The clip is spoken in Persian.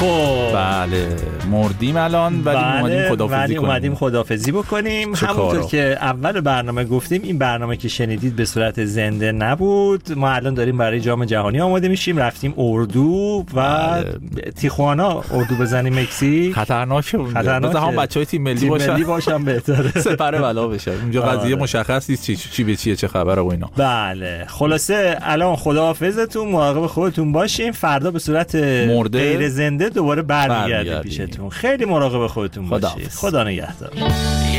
خب بله مردیم الان ولی اومدیم خداحافظی بکنیم. همونطور که اول برنامه گفتیم این برنامه که شنیدید به صورت زنده نبود. ما الان داریم برای جام جهانی آماده میشیم، رفتیم اردو و تیخوانا اردو بزنیم مکزیک. خطرناکه. هم بچهای تیم ملی باشن بهتره. سپر بلا بشه. اونجا قضیه مشخص نیست چی به چیه، چه خبره و اینا. بله خلاصه الان خداحافظتون، مراقب خودتون باشین. فردا به صورت غیر زنده دوباره برمیگردیم پیشتون. خیلی مراقب خودتون باشید. خدا نگهدار.